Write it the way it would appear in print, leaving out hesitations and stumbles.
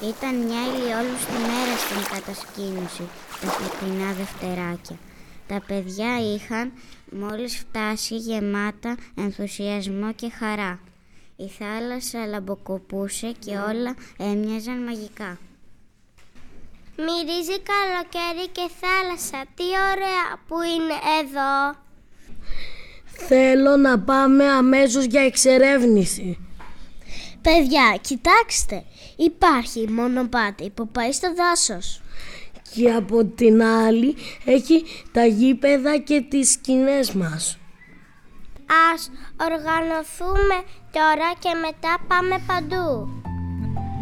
Ήταν μια ηλιόλουστη μέρα στην κατασκήνωση, τα φωτεινά Δευτεράκια. Τα παιδιά είχαν μόλις φτάσει γεμάτα ενθουσιασμό και χαρά. Η θάλασσα λαμποκοπούσε και όλα έμοιαζαν μαγικά. Μυρίζει καλοκαίρι και θάλασσα. Τι ωραία που είναι εδώ. Θέλω να πάμε αμέσως για εξερεύνηση. Παιδιά, κοιτάξτε. Υπάρχει μονοπάτι που πάει στο δάσος. Και από την άλλη έχει τα γήπεδα και τις σκηνές μας. Ας οργανωθούμε τώρα και μετά πάμε παντού.